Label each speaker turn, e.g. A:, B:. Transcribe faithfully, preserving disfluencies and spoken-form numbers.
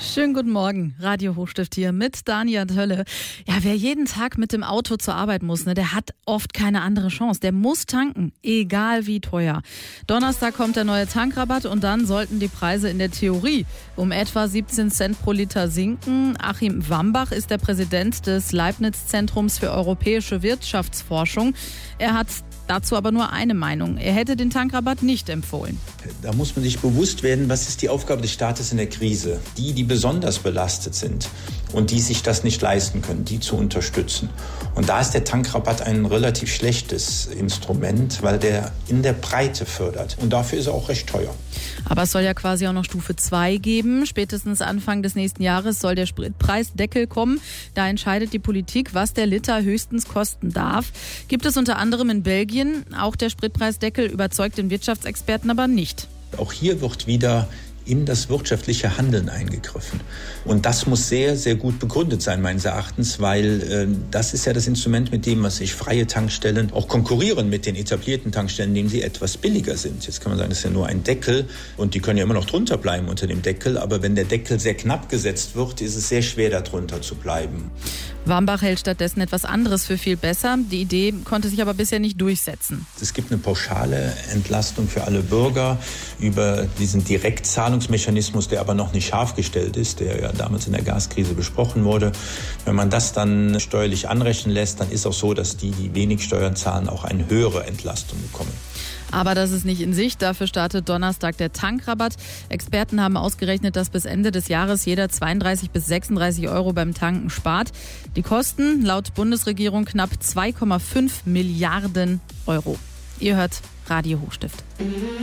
A: Schönen guten Morgen, Radio Hochstift hier mit Dania Tölle. Ja, wer jeden Tag mit dem Auto zur Arbeit muss, ne, der hat oft keine andere Chance. Der muss tanken, egal wie teuer. Donnerstag kommt der neue Tankrabatt und dann sollten die Preise in der Theorie um etwa siebzehn Cent pro Liter sinken. Achim Wambach ist der Präsident des Leibniz-Zentrums für europäische Wirtschaftsforschung. Er hat dazu aber nur eine Meinung. Er hätte den Tankrabatt nicht empfohlen.
B: Da muss man sich bewusst werden, was ist die Aufgabe des Staates in der Krise? Die, die besonders belastet sind und die sich das nicht leisten können, die zu unterstützen. Und da ist der Tankrabatt ein relativ schlechtes Instrument, weil der in der Breite fördert. Und dafür ist er auch recht teuer.
A: Aber es soll ja quasi auch noch Stufe zwei geben. Spätestens Anfang des nächsten Jahres soll der Spritpreisdeckel kommen. Da entscheidet die Politik, was der Liter höchstens kosten darf. Gibt es unter anderem in Belgien. Auch der Spritpreisdeckel überzeugt den Wirtschaftsexperten aber nicht.
B: Auch hier wird wieder in das wirtschaftliche Handeln eingegriffen. Und das muss sehr, sehr gut begründet sein, meines Erachtens, weil äh, das ist ja das Instrument, mit dem was sich freie Tankstellen auch konkurrieren mit den etablierten Tankstellen, indem sie etwas billiger sind. Jetzt kann man sagen, das ist ja nur ein Deckel und die können ja immer noch drunter bleiben unter dem Deckel, aber wenn der Deckel sehr knapp gesetzt wird, ist es sehr schwer, darunter zu bleiben.
A: Wambach hält stattdessen etwas anderes für viel besser. Die Idee konnte sich aber bisher nicht durchsetzen.
B: Es gibt eine pauschale Entlastung für alle Bürger über diesen Direktzahlungsmechanismus, der aber noch nicht scharf gestellt ist, der ja damals in der Gaskrise besprochen wurde. Wenn man das dann steuerlich anrechnen lässt, dann ist auch so, dass die, die wenig Steuern zahlen, auch eine höhere Entlastung bekommen.
A: Aber das ist nicht in Sicht. Dafür startet Donnerstag der Tankrabatt. Experten haben ausgerechnet, dass bis Ende des Jahres jeder zweiunddreißig bis sechsunddreißig Euro beim Tanken spart. Die Kosten laut Bundesregierung knapp zwei Komma fünf Milliarden Euro. Ihr hört Radio Hochstift.